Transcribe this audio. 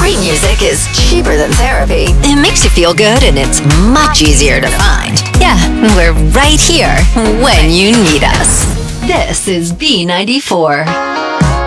Great music is cheaper than therapy. It makes you feel good and it's much easier to find. Yeah, we're right here when you need us. This is B94.